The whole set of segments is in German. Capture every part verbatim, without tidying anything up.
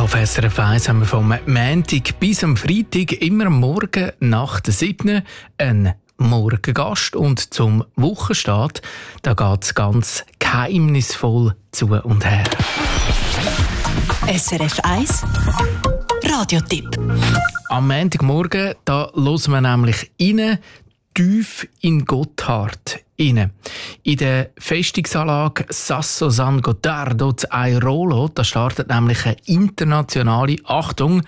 Auf S R F eins haben wir vom Montag bis am Freitag immer am Morgen nach der siebten einen Morgengast. Und zum Wochenstart, da geht es ganz geheimnisvoll zu und her. S R F eins Radiotipp. Am Montagmorgen da hören wir nämlich rein, tief in Gotthard rein. In der Festungsanlage Sasso San Gottardo zu Airolo, da startet nämlich eine internationale, Achtung,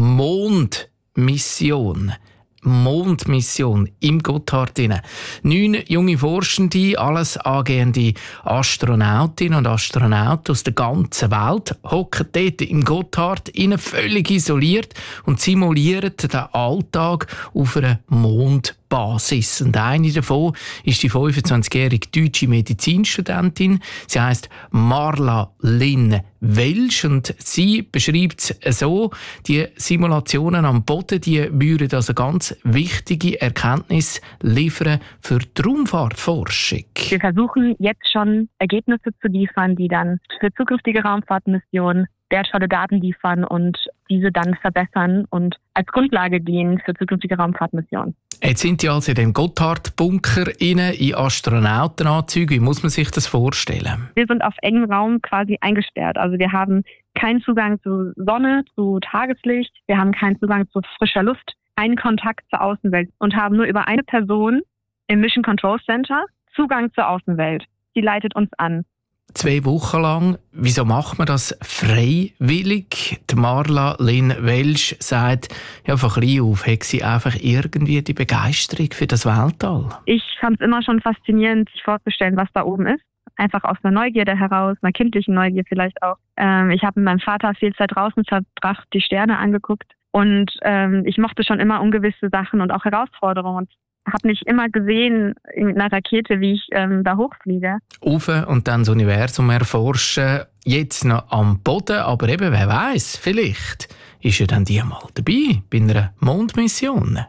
Mondmission. Mondmission im Gotthard rein. Neun junge Forschende, alles angehende Astronautinnen und Astronauten aus der ganzen Welt, hocken dort im Gotthard rein, völlig isoliert und simulieren den Alltag auf einer Mondbasis. Und eine davon ist die fünfundzwanzigjährige deutsche Medizinstudentin. Sie heisst Marla Lynn Welsch und sie beschreibt es so, die Simulationen am Boden, die würden also ganz wichtige Erkenntnisse liefern für die Raumfahrtforschung. Wir versuchen jetzt schon Ergebnisse zu liefern, die dann für zukünftige Raumfahrtmissionen wertvolle Daten liefern und diese dann verbessern und als Grundlage dienen für zukünftige Raumfahrtmissionen. Jetzt sind die also in dem Gotthard-Bunker innen, in Astronautenanzügen. Wie muss man sich das vorstellen? Wir sind auf engem Raum quasi eingesperrt. Also wir haben keinen Zugang zu Sonne, zu Tageslicht. Wir haben keinen Zugang zu frischer Luft, keinen Kontakt zur Außenwelt und haben nur über eine Person im Mission Control Center Zugang zur Außenwelt. Sie leitet uns an. Zwei Wochen lang. Wieso macht man das freiwillig? Die Marla Lynn Welsch sagt, ja, von klein auf hat sie einfach irgendwie die Begeisterung für das Weltall. Ich fand es immer schon faszinierend, sich vorzustellen, was da oben ist. Einfach aus einer Neugierde heraus, einer kindlichen Neugier vielleicht auch. Ähm, ich habe mit meinem Vater viel Zeit draußen verbracht, die Sterne angeguckt. Und ähm, ich mochte schon immer ungewisse Sachen und auch Herausforderungen. Und habe nicht immer gesehen in einer Rakete, wie ich ähm, da hochfliege. Auf und dann das Universum erforschen, jetzt noch am Boden, aber eben, wer weiß, vielleicht ist ja dann die mal dabei bei einer Mondmission.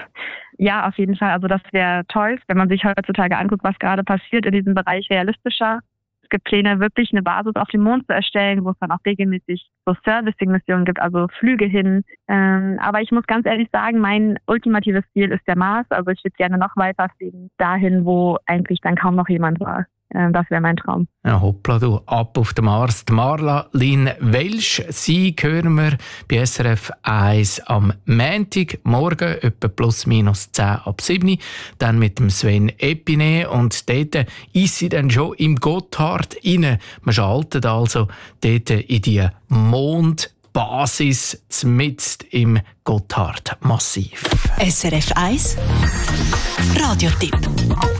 Ja, auf jeden Fall. Also das wäre toll, wenn man sich heutzutage anguckt, was gerade passiert in diesem Bereich realistischer. Es gibt Pläne, wirklich eine Basis auf dem Mond zu erstellen, wo es dann auch regelmäßig so Servicing-Missionen gibt, also Flüge hin. Ähm, aber ich muss ganz ehrlich sagen, mein ultimatives Ziel ist der Mars. Also ich würde gerne noch weiter fliegen, dahin, wo eigentlich dann kaum noch jemand war. Ähm, das wäre mein Traum. Ja, hoppla du, ab auf den Mars. Die Marla Lynn Welsch, sie hören wir bei S R F eins am Montag, morgen etwa plus minus zehn ab sieben. Dann mit dem Sven Epine und dort ist sie dann schon im Gotthard rein. Man schaltet also dort in die Mondbasis mitten im Gotthard-Massiv. S R F eins Radiotipp.